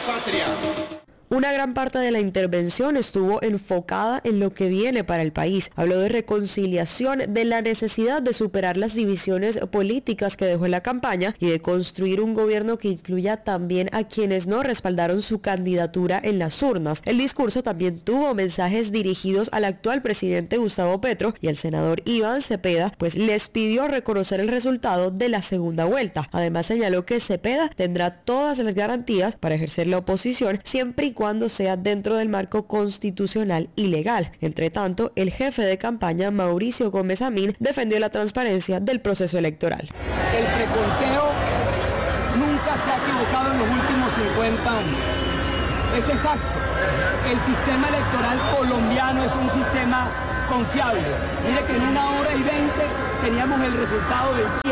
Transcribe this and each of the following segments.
patria. Una gran parte de la intervención estuvo enfocada en lo que viene para el país. Habló de reconciliación, de la necesidad de superar las divisiones políticas que dejó la campaña y de construir un gobierno que incluya también a quienes no respaldaron su candidatura en las urnas. El discurso también tuvo mensajes dirigidos al actual presidente Gustavo Petro y al senador Iván Cepeda, pues les pidió reconocer el resultado de la segunda vuelta. Además señaló que Cepeda tendrá todas las garantías para ejercer la oposición siempre y cuando sea dentro del marco constitucional y legal. Entre tanto, el jefe de campaña, Mauricio Gómez Amín, defendió la transparencia del proceso electoral. El preconteo nunca se ha equivocado en los últimos 50 años. Es exacto. El sistema electoral colombiano es un sistema confiable. Mire que en 1 hora y 20 teníamos el resultado del 100%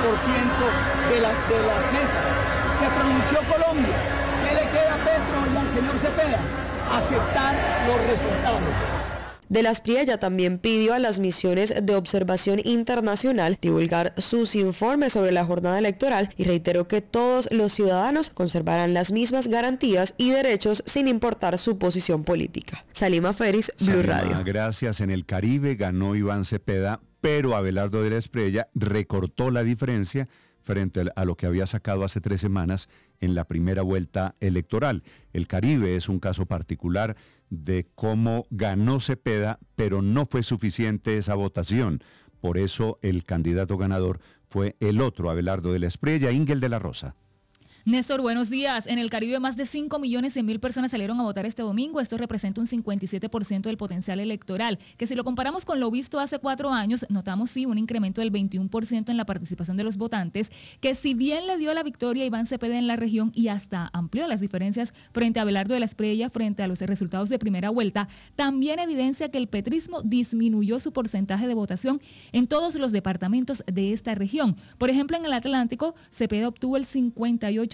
de las mesas. Se pronunció Colombia. ¿Qué le queda a Petro y al señor Cepeda? Aceptar los resultados. De la Espriella también pidió a las misiones de observación internacional divulgar sus informes sobre la jornada electoral y reiteró que todos los ciudadanos conservarán las mismas garantías y derechos sin importar su posición política. Salima Feris, Blue Radio. Gracias. En el Caribe ganó Iván Cepeda, pero Abelardo de la Espriella recortó la diferencia frente a lo que había sacado hace 3 semanas en la primera vuelta electoral. El Caribe es un caso particular de cómo ganó Cepeda, pero no fue suficiente esa votación. Por eso el candidato ganador fue el otro, Abelardo de la Espriella, Ingel de la Rosa. Néstor, buenos días. En el Caribe más de 5.100.000 personas salieron a votar este domingo. Esto representa un 57% del potencial electoral, que si lo comparamos con lo visto hace 4 años, notamos sí un incremento del 21% en la participación de los votantes, que si bien le dio la victoria a Iván Cepeda en la región y hasta amplió las diferencias frente a Abelardo de la Espriella frente a los resultados de primera vuelta, también evidencia que el petrismo disminuyó su porcentaje de votación en todos los departamentos de esta región. Por ejemplo, en el Atlántico, Cepeda obtuvo el 58%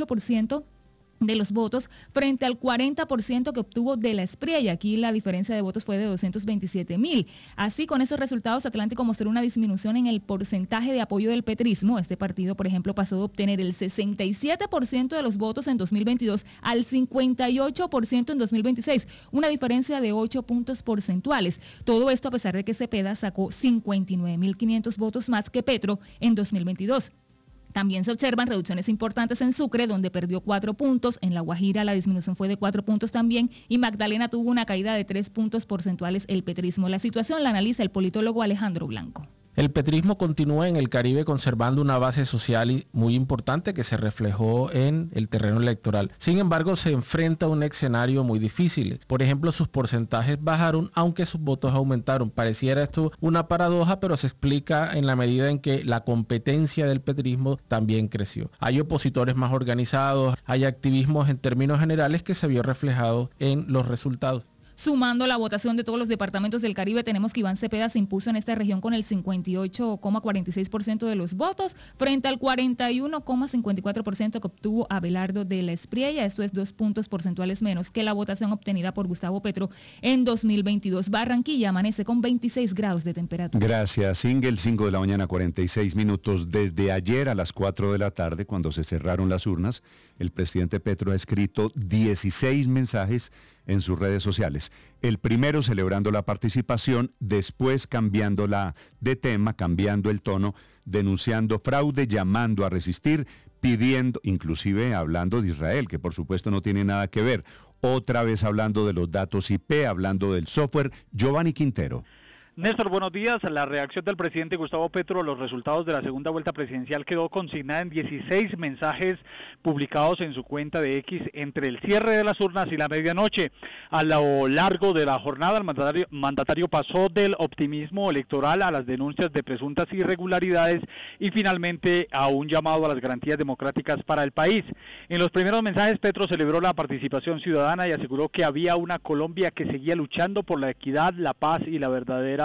de los votos frente al 40% que obtuvo de la Espriella. Aquí la diferencia de votos fue de 227.000. Así, con esos resultados, Atlántico mostró una disminución en el porcentaje de apoyo del petrismo. Este partido, por ejemplo, pasó de obtener el 67% de los votos en 2022 al 58% en 2026, una diferencia de 8 puntos porcentuales. Todo esto a pesar de que Cepeda sacó 59.500 votos más que Petro en 2022. También se observan reducciones importantes en Sucre, donde perdió 4 puntos. En La Guajira la disminución fue de 4 puntos también. Y Magdalena tuvo una caída de 3 puntos porcentuales el petrismo. La situación la analiza el politólogo Alejandro Blanco. El petrismo continúa en el Caribe conservando una base social muy importante que se reflejó en el terreno electoral. Sin embargo, se enfrenta a un escenario muy difícil. Por ejemplo, sus porcentajes bajaron, aunque sus votos aumentaron. Pareciera esto una paradoja, pero se explica en la medida en que la competencia del petrismo también creció. Hay opositores más organizados, hay activismos en términos generales que se vio reflejado en los resultados. Sumando la votación de todos los departamentos del Caribe, tenemos que Iván Cepeda se impuso en esta región con el 58,46% de los votos, frente al 41,54% que obtuvo Abelardo de la Espriella. Esto es 2 puntos porcentuales menos que la votación obtenida por Gustavo Petro en 2022. Barranquilla amanece con 26 grados de temperatura. Gracias, Ingel. 5 de la mañana, 46 minutos. Desde ayer a las 4 de la tarde, cuando se cerraron las urnas, el presidente Petro ha escrito 16 mensajes en sus redes sociales. El primero celebrando la participación, después cambiándola de tema, cambiando el tono, denunciando fraude, llamando a resistir, pidiendo, inclusive hablando de Israel, que por supuesto no tiene nada que ver. Otra vez hablando de los datos IP, hablando del software. Giovanni Quintero. Néstor, buenos días. La reacción del presidente Gustavo Petro a los resultados de la segunda vuelta presidencial quedó consignada en 16 mensajes publicados en su cuenta de X entre el cierre de las urnas y la medianoche. A lo largo de la jornada, el mandatario pasó del optimismo electoral a las denuncias de presuntas irregularidades y finalmente a un llamado a las garantías democráticas para el país. En los primeros mensajes, Petro celebró la participación ciudadana y aseguró que había una Colombia que seguía luchando por la equidad, la paz y la verdadera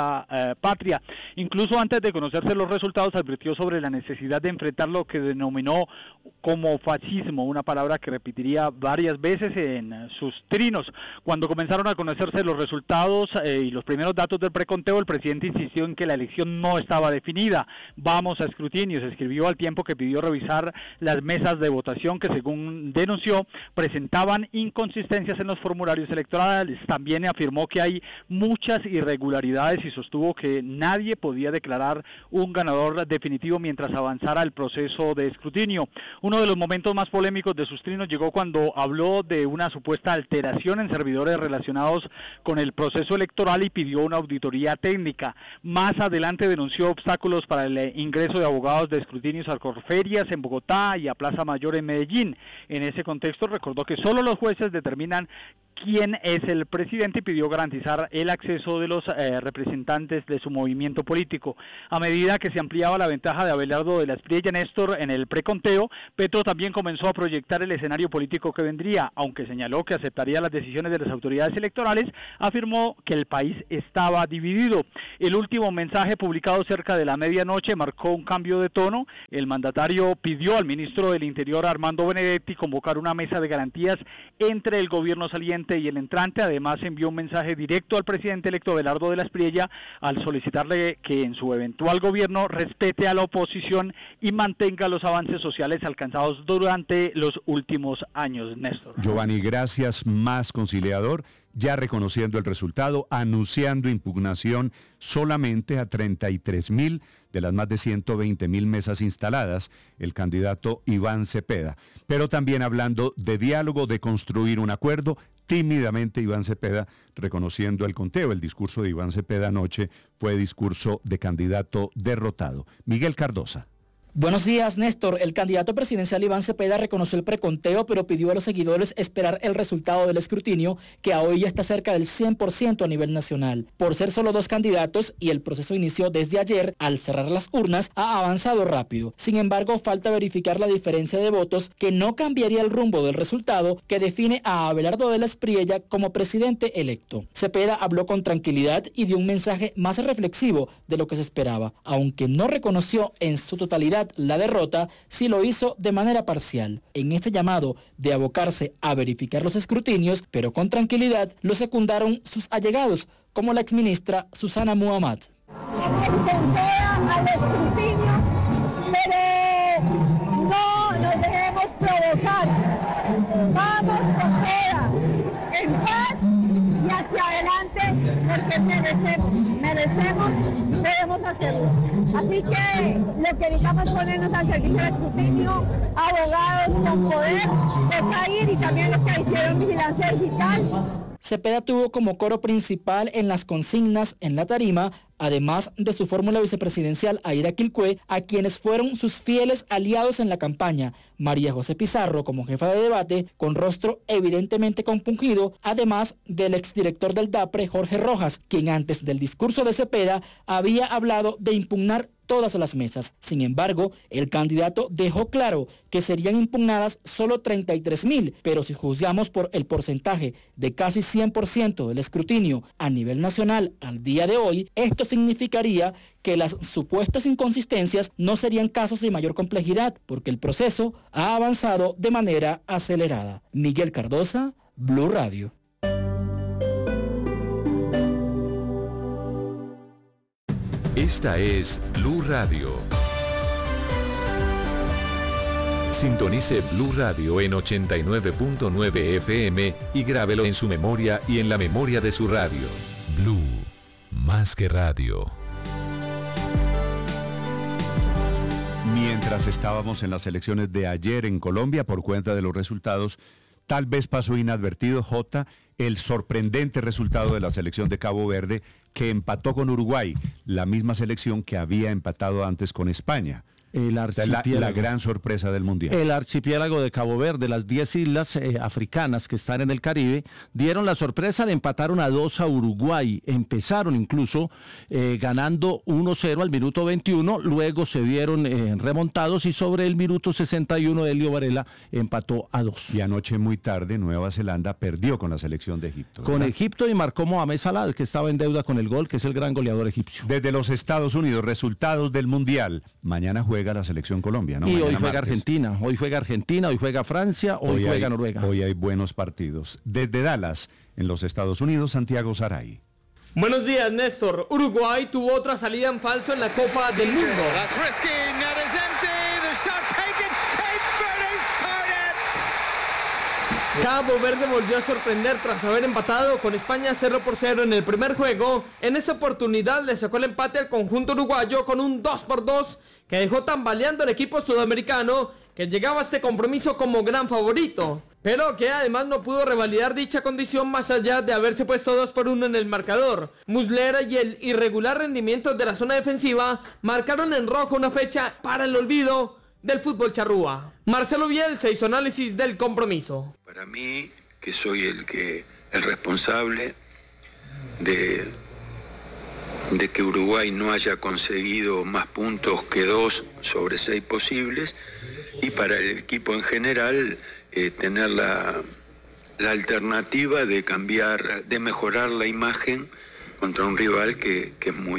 la patria. Incluso antes de conocerse los resultados, advirtió sobre la necesidad de enfrentar lo que denominó como fascismo, una palabra que repetiría varias veces en sus trinos. Cuando comenzaron a conocerse los resultados y los primeros datos del preconteo, el presidente insistió en que la elección no estaba definida. Vamos a escrutinio, se escribió al tiempo que pidió revisar las mesas de votación que, según denunció, presentaban inconsistencias en los formularios electorales. También afirmó que hay muchas irregularidades y sostuvo que nadie podía declarar un ganador definitivo mientras avanzara el proceso de escrutinio. Uno de los momentos más polémicos de sus trinos llegó cuando habló de una supuesta alteración en servidores relacionados con el proceso electoral y pidió una auditoría técnica. Más adelante denunció obstáculos para el ingreso de abogados de escrutinios a Corferias en Bogotá y a Plaza Mayor en Medellín. En ese contexto recordó que solo los jueces determinan quién es el presidente y pidió garantizar el acceso de los representantes de su movimiento político. A medida que se ampliaba la ventaja de Abelardo de la Espriella Néstor en el preconteo, Petro también comenzó a proyectar el escenario político que vendría. Aunque señaló que aceptaría las decisiones de las autoridades electorales, afirmó que el país estaba dividido. El último mensaje publicado cerca de la medianoche marcó un cambio de tono. El mandatario pidió al ministro del Interior, Armando Benedetti, convocar una mesa de garantías entre el gobierno saliente y el entrante. Además, envió un mensaje directo al presidente electo Abelardo de la Espriella al solicitarle que en su eventual gobierno respete a la oposición y mantenga los avances sociales alcanzados durante los últimos años. Néstor. Giovanni, gracias, más conciliador, ya reconociendo el resultado, anunciando impugnación solamente a 33.000 de las más de 120.000 mesas instaladas, el candidato Iván Cepeda. Pero también hablando de diálogo, de construir un acuerdo, tímidamente Iván Cepeda reconociendo el conteo. El discurso de Iván Cepeda anoche fue discurso de candidato derrotado. Miguel Cardosa. Buenos días, Néstor. El candidato presidencial Iván Cepeda reconoció el preconteo, pero pidió a los seguidores esperar el resultado del escrutinio, que a hoy ya está cerca del 100% a nivel nacional. Por ser solo 2 candidatos y el proceso inició desde ayer, al cerrar las urnas, ha avanzado rápido. Sin embargo, falta verificar la diferencia de votos, que no cambiaría el rumbo del resultado que define a Abelardo de la Espriella como presidente electo. Cepeda habló con tranquilidad y dio un mensaje más reflexivo de lo que se esperaba, aunque no reconoció en su totalidad la derrota, sí lo hizo de manera parcial. En este llamado de abocarse a verificar los escrutinios, pero con tranquilidad, lo secundaron sus allegados, como la exministra Susana Muhammad. Al escrutinio, pero no nos dejemos provocar. Vamos con ella, en paz y hacia adelante, porque merecemos, debemos hacerlo. Así que lo que digamos, ponernos al servicio del escrutinio, abogados con poder de CAIR y también los que hicieron vigilancia digital. Cepeda tuvo como coro principal en las consignas en la tarima, además de su fórmula vicepresidencial Aira Quilcue, a quienes fueron sus fieles aliados en la campaña, María José Pizarro como jefa de debate, con rostro evidentemente compungido, además del exdirector del DAPRE, Jorge Rojas, quien antes del discurso de Cepeda había hablado de impugnar todas las mesas. Sin embargo, el candidato dejó claro que serían impugnadas solo 33.000, pero si juzgamos por el porcentaje de casi 100% del escrutinio a nivel nacional al día de hoy, esto significaría que las supuestas inconsistencias no serían casos de mayor complejidad, porque el proceso ha avanzado de manera acelerada. Miguel Cardosa, Blue Radio. Esta es Blue Radio. Sintonice Blue Radio en 89.9 FM y grábelo en su memoria y en la memoria de su radio. Blue, más que radio. Mientras estábamos en las elecciones de ayer en Colombia, por cuenta de los resultados, tal vez pasó inadvertido, Jota, el sorprendente resultado de la selección de Cabo Verde, que empató con Uruguay, la misma selección que había empatado antes con España. La gran sorpresa del Mundial. El archipiélago de Cabo Verde, las 10 islas africanas que están en el Caribe, dieron la sorpresa, le empataron a 2 a Uruguay. Empezaron incluso ganando 1-0 al minuto 21, luego se vieron remontados y sobre el minuto 61 Elio Varela empató a 2. Y anoche muy tarde Nueva Zelanda perdió con la selección de Egipto. Con Egipto, y marcó Mohamed Salah, que estaba en deuda con el gol, que es el gran goleador egipcio. Desde los Estados Unidos, resultados del Mundial. Mañana juega la selección Colombia, ¿no? Y Mañana hoy juega martes. Argentina, hoy juega Francia, hoy juega Noruega. Hoy hay buenos partidos. Desde Dallas, en los Estados Unidos, Santiago Saray. Buenos días, Néstor. Uruguay tuvo otra salida en falso en la Copa del Mundo. Cabo Verde volvió a sorprender tras haber empatado con España 0-0 en el primer juego. En esa oportunidad le sacó el empate al conjunto uruguayo con un 2-2 que dejó tambaleando al equipo sudamericano, que llegaba a este compromiso como gran favorito, pero que además no pudo revalidar dicha condición más allá de haberse puesto 2-1 en el marcador. Muslera y el irregular rendimiento de la zona defensiva marcaron en rojo una fecha para el olvido del fútbol charrúa. Marcelo Bielsa hizo análisis del compromiso. Para mí, que soy el responsable de que Uruguay no haya conseguido más puntos que 2 sobre 6 posibles, y para el equipo en general tener la alternativa de cambiar, de mejorar la imagen contra un rival que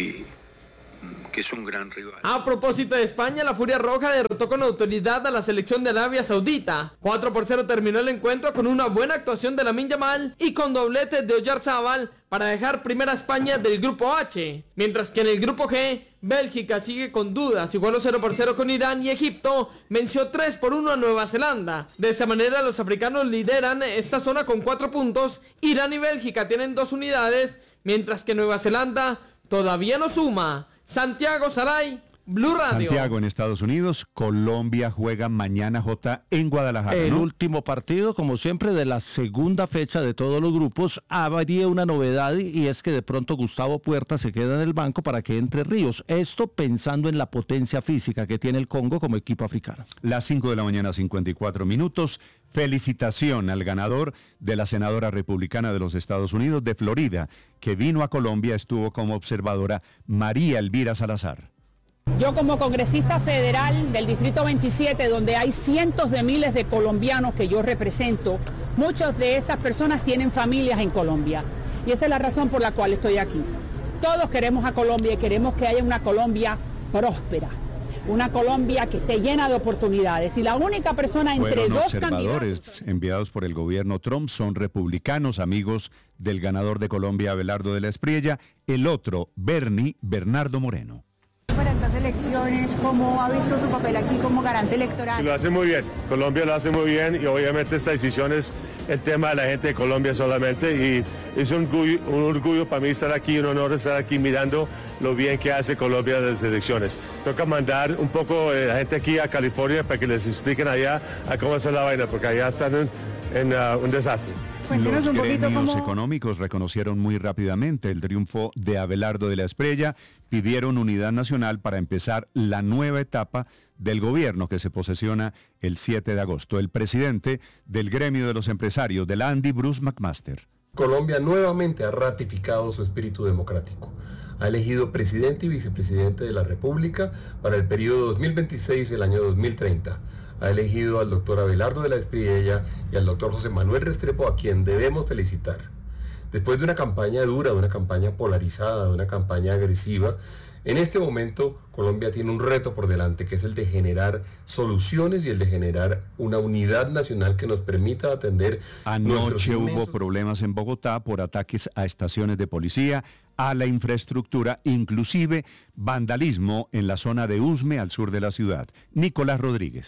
es un gran rival. A propósito de España, la Furia Roja derrotó con autoridad a la selección de Arabia Saudita. 4-0 terminó el encuentro con una buena actuación de Lamine Yamal y con dobletes de Oyarzábal para dejar primera a España del grupo H. Mientras que en el grupo G, Bélgica sigue con dudas, igualó 0-0 con Irán, y Egipto venció 3-1 a Nueva Zelanda. De esta manera los africanos lideran esta zona con 4 puntos, Irán y Bélgica tienen 2 unidades, mientras que Nueva Zelanda todavía no suma. Santiago Saray, Blue Radio. Santiago, en Estados Unidos, Colombia juega mañana en Guadalajara, El ¿no? último partido, como siempre, de la segunda fecha de todos los grupos. Habría una novedad, y es que de pronto Gustavo Puerta se queda en el banco para que entre Ríos. Esto pensando en la potencia física que tiene el Congo como equipo africano. Las 5 de la mañana, 54 minutos. Felicitación al ganador de la senadora republicana de los Estados Unidos de Florida, que vino a Colombia, estuvo como observadora, María Elvira Salazar. Yo como congresista federal del Distrito 27, donde hay cientos de miles de colombianos que yo represento, muchas de esas personas tienen familias en Colombia. Y esa es la razón por la cual estoy aquí. Todos queremos a Colombia y queremos que haya una Colombia próspera, una Colombia que esté llena de oportunidades. Y la única persona entre dos observadores candidatos enviados por el gobierno Trump son republicanos, amigos del ganador de Colombia, Abelardo de la Espriella. El otro, Bernardo Moreno. Para estas elecciones, ¿cómo ha visto su papel aquí como garante electoral? Lo hace muy bien, Colombia lo hace muy bien, y obviamente esta decisión es el tema de la gente de Colombia solamente, y es un orgullo para mí estar aquí, un honor estar aquí mirando lo bien que hace Colombia en las elecciones. Toca mandar un poco de la gente aquí a California para que les expliquen allá a cómo hacer la vaina, porque allá están en un desastre. Los gremios económicos reconocieron muy rápidamente el triunfo de Abelardo de la Espriella, pidieron unidad nacional para empezar la nueva etapa del gobierno que se posesiona el 7 de agosto. El presidente del gremio de los empresarios de la ANDI, Bruce McMaster. Colombia nuevamente ha ratificado su espíritu democrático. Ha elegido presidente y vicepresidente de la República para el periodo 2026 y el año 2030. Ha elegido al doctor Abelardo de la Espriella y al doctor José Manuel Restrepo, a quien debemos felicitar. Después de una campaña dura, de una campaña polarizada, de una campaña agresiva, en este momento Colombia tiene un reto por delante, que es el de generar soluciones y el de generar una unidad nacional que nos permita atender Anoche hubo problemas en Bogotá por ataques a estaciones de policía, a la infraestructura, inclusive vandalismo en la zona de Usme, al sur de la ciudad. Nicolás Rodríguez.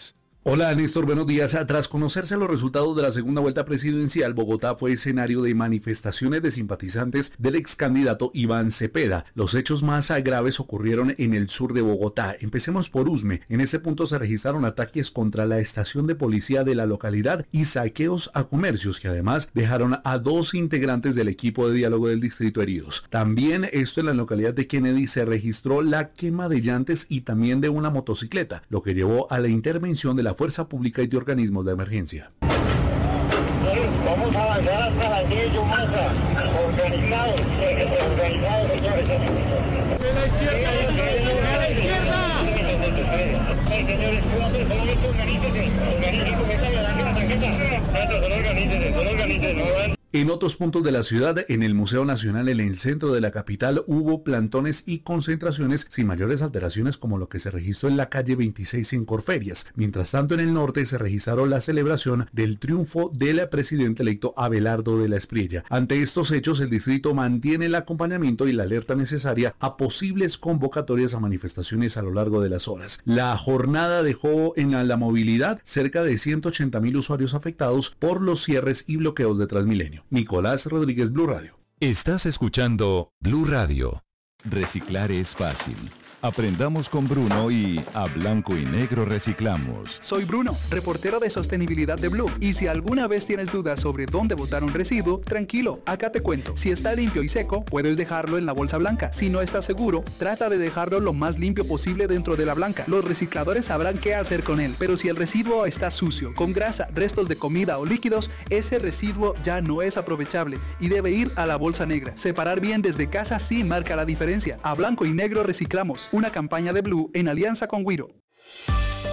Hola Néstor, buenos días. Tras conocerse los resultados de la segunda vuelta presidencial, Bogotá fue escenario de manifestaciones de simpatizantes del ex candidato Iván Cepeda. Los hechos más graves ocurrieron en el sur de Bogotá. Empecemos por Usme. En este punto se registraron ataques contra la estación de policía de la localidad y saqueos a comercios que además dejaron a 2 integrantes del equipo de diálogo del distrito heridos. También esto en la localidad de Kennedy se registró la quema de llantes y también de una motocicleta, lo que llevó a la intervención de la Fuerza Pública y de organismos de emergencia. Vamos a avanzar hasta las 10 de masa, organizados, señores. De la izquierda, de la izquierda. Señores, solamente organícense con esta tarjeta. Solo organícense, En otros puntos de la ciudad, en el Museo Nacional, en el centro de la capital, hubo plantones y concentraciones sin mayores alteraciones como lo que se registró en la calle 26 en Corferias. Mientras tanto, en el norte se registró la celebración del triunfo del presidente electo Abelardo de la Espriella. Ante estos hechos, el distrito mantiene el acompañamiento y la alerta necesaria a posibles convocatorias a manifestaciones a lo largo de las horas. La jornada dejó en la movilidad cerca de 180.000 usuarios afectados por los cierres y bloqueos de Transmilenio. Nicolás Rodríguez, Blue Radio. Estás escuchando Blue Radio. Reciclar es fácil. Aprendamos con Bruno y a blanco y negro reciclamos. Soy Bruno, reportero de sostenibilidad de Blue. Y si alguna vez tienes dudas sobre dónde botar un residuo, tranquilo, acá te cuento. Si está limpio y seco, puedes dejarlo en la bolsa blanca. Si no estás seguro, trata de dejarlo lo más limpio posible dentro de la blanca. Los recicladores sabrán qué hacer con él. Pero si el residuo está sucio, con grasa, restos de comida o líquidos, ese residuo ya no es aprovechable y debe ir a la bolsa negra. Separar bien desde casa sí marca la diferencia. A blanco y negro reciclamos. Una campaña de Blue en alianza con Wiro.